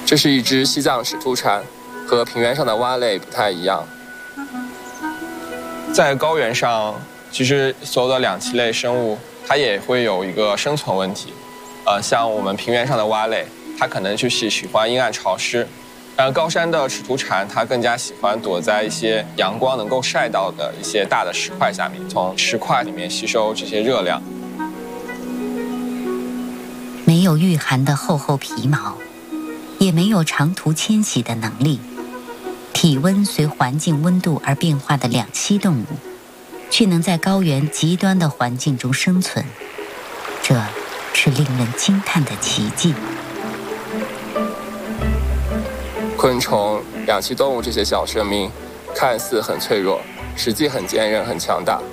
这是一只西藏赤兔蝉，和平原上的蛙类不太一样。在高原上，其实所有的两栖类生物，它也会有一个生存问题。像我们平原上的蛙类，它可能就是喜欢阴暗潮湿。高山的赤兔蝉，它更加喜欢躲在一些阳光能够晒到的一些大的石块下面，从石块里面吸收这些热量。 没有御寒的厚厚皮毛，也没有长途迁徙的能力，体温随环境温度而变化的两栖动物，却能在高原极端的环境中生存，这是令人惊叹的奇迹。 昆虫、两栖动物这些小生命，看似很脆弱，实际很坚韧、很强大。